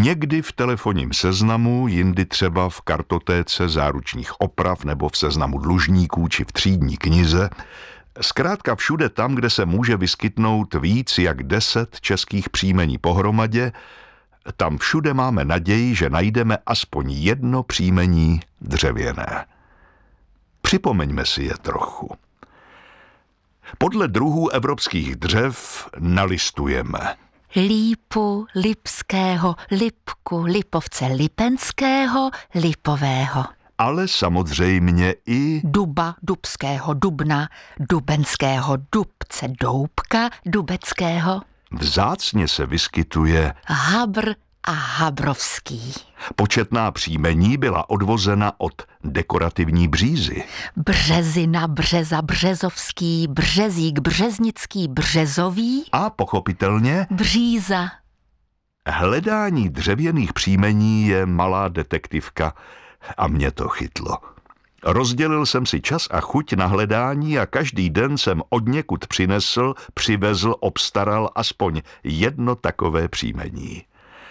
Někdy v telefonním seznamu, jindy třeba v kartotéce záručních oprav nebo v seznamu dlužníků či v třídní knize. Zkrátka všude tam, kde se může vyskytnout víc jak 10 českých příjmení pohromadě, tam všude máme naději, že najdeme aspoň jedno příjmení dřevěné. Připomeňme si je trochu. Podle druhů evropských dřev nalistujeme lípu, lipského, lipku, lipovce lipenského, lipového. Ale samozřejmě i duba, dubského, dubna, dubenského, dubce, doubka, dubeckého. Vzácně se vyskytuje habr a habrovský. Početná příjmení byla odvozena od dekorativní břízy. Březina, březa, březovský, březík, březnický, březový. A pochopitelně bříza. Hledání dřevěných příjmení je malá detektivka a mě to chytlo. Rozdělil jsem si čas a chuť na hledání a každý den jsem odněkud přivezl, obstaral aspoň jedno takové příjmení.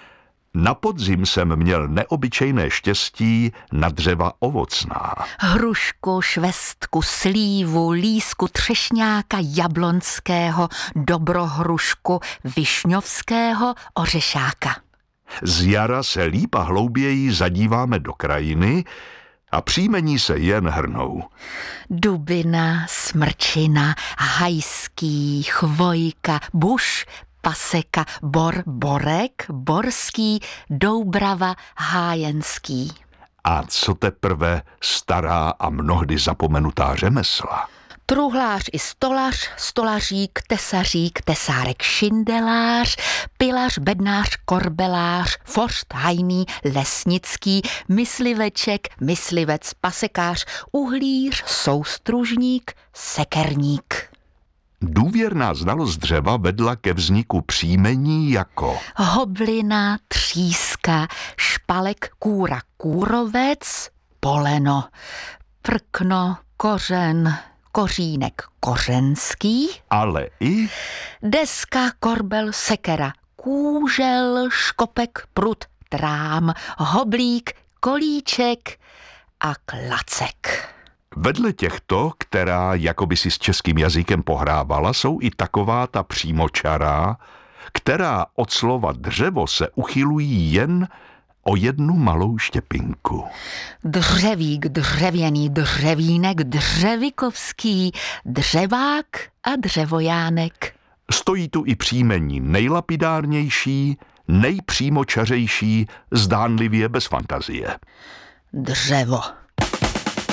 Na podzim jsem měl neobyčejné štěstí na dřeva ovocná. Hrušku, švestku, slívu, lísku, třešňáka, jablonského, dobrohrušku, višňovského, ořešáka. Z jara se líp a hlouběji zadíváme do krajiny a příjmení se jen hrnou. Dubina, smrčina, hajský, chvojka, buš, paseka, bor, borek, borský, doubrava, hájenský. A co teprve stará a mnohdy zapomenutá řemesla? Truhlář i stolař, stolařík, tesařík, tesárek, šindelář, pilař, bednář, korbelář, foršt, hajný, lesnický, mysliveček, myslivec, pasekář, uhlíř, soustružník, sekerník. Důvěrná znalost dřeva vedla ke vzniku příjmení jako hoblina, tříska, špalek, kůra, kůrovec, poleno, prkno, kořen, kořínek, kořenský, ale i deska, korbel, sekera, kůžel, škopek, prut, trám, hoblík, kolíček a klacek. Vedle těchto, která jakoby si s českým jazykem pohrávala, jsou i taková ta přímočará, která od slova dřevo se uchylují jen o jednu malou štěpinku. Dřevík, dřevěný, dřevínek, dřevikovský, dřevák a dřevojánek. Stojí tu i příjmení nejlapidárnější, nejpřímočařejší, zdánlivě bez fantazie. Dřevo.